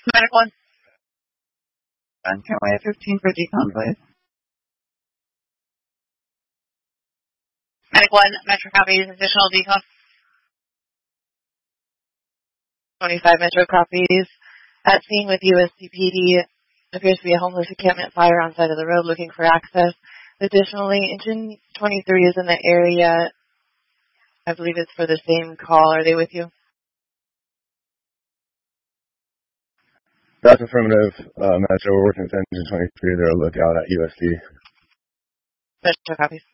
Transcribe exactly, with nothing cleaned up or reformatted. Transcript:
Medic one. And can we have fifteen for decon, please? Medic one, Metro copies, additional decon. twenty-five Metro copies. At scene with U S C P D, appears to be a homeless encampment fire on side of the road looking for access. Additionally, engine twenty-three is in the area. I believe it's for the same call. Are they with you? That's affirmative, uh, Metro. We're working with engine twenty-three. They're a lookout at U S C. Metro copies.